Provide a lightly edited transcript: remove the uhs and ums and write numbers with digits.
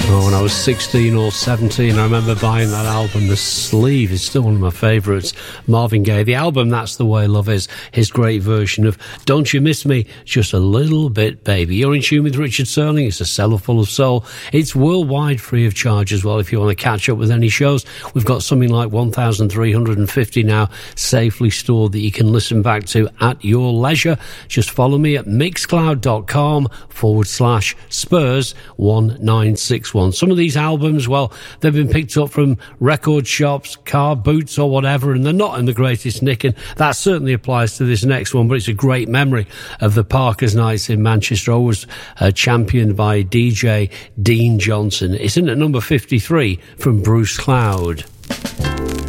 When I was 16 or 17, I remember buying that album. The sleeve is still one of my favourites. Marvin Gaye. The album, That's the Way Love Is, his great version of Don't You Miss Me, Just a Little Bit, Baby. You're in tune with Richard Serling. It's a cellar full of soul. It's worldwide, free of charge as well if you want to catch up with any shows. We've got something like 1,350 now safely stored that you can listen back to at your leisure. Just follow me at mixcloud.com/Spurs1961. Some of these albums, well, they've been picked up from record shops, car boots or whatever, and they're not in the greatest nick, and that certainly applies to this next one, but it's a great memory of the Parkers Nights in Manchester, always championed by DJ Dean Johnson. It's in at number 53 from Bruce Cloud.